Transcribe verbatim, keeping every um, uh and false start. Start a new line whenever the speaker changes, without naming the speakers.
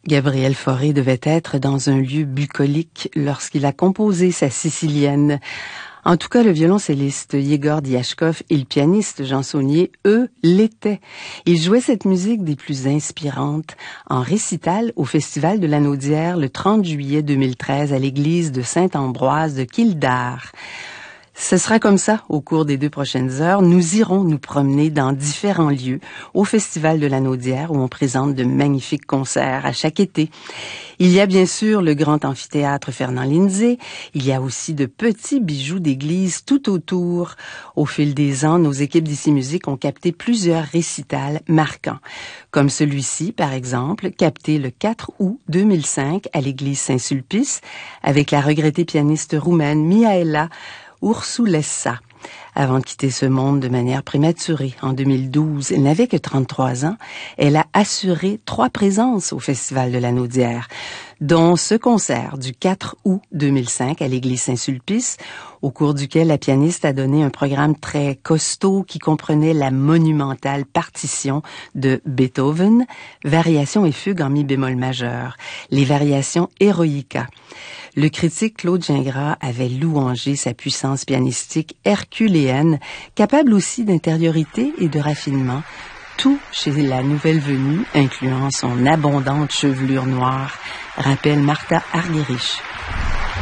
Gabriel Fauré devait être dans un lieu bucolique lorsqu'il a composé sa Sicilienne. En tout cas, le violoncelliste Yegor Diachkov et le pianiste Jean Saunier, eux, l'étaient. Ils jouaient cette musique des plus inspirantes en récital au Festival de la Naudière le trente juillet deux mille treize à l'église de Saint-Ambroise de Kildare. Ce sera comme ça au cours des deux prochaines heures. Nous irons nous promener dans différents lieux au Festival de la Naudière où on présente de magnifiques concerts à chaque été. Il y a bien sûr le grand amphithéâtre Fernand Lindsay. Il y a aussi de petits bijoux d'église tout autour. Au fil des ans, nos équipes d'Ici Musique ont capté plusieurs récitals marquants. Comme celui-ci, par exemple, capté le quatre août deux mille cinq à l'église Saint-Sulpice avec la regrettée pianiste roumaine Mihaela Ursulesa. Avant de quitter ce monde de manière prématurée, en deux mille douze, elle n'avait que trente-trois ans, elle a assuré trois présences au Festival de la Naudière, dont ce concert du quatre août deux mille cinq à l'église Saint-Sulpice, au cours duquel la pianiste a donné un programme très costaud qui comprenait la monumentale partition de Beethoven, variations et fugues en mi bémol majeur, les variations Eroica. Le critique Claude Gingras avait louangé sa puissance pianistique herculéenne, capable aussi d'intériorité et de raffinement, tout chez la nouvelle venue, incluant son abondante chevelure noire, rappelle Martha Argerich.